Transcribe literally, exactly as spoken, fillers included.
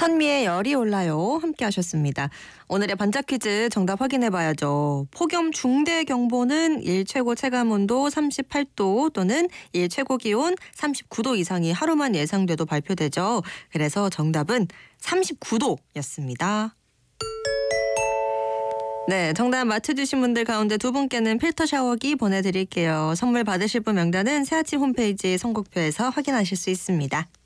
선미의 열이 올라요. 함께 하셨습니다. 오늘의 반짝 퀴즈 정답 확인해봐야죠. 폭염 중대경보는 일 최고 체감온도 삼십팔 도 또는 일 최고 기온 삼십구 도 이상이 하루만 예상돼도 발표되죠. 그래서 정답은 삼십구 도였습니다. 네, 정답 맞춰주신 분들 가운데 두 분께는 필터 샤워기 보내드릴게요. 선물 받으실 분 명단은 새아침 홈페이지 선곡표에서 확인하실 수 있습니다.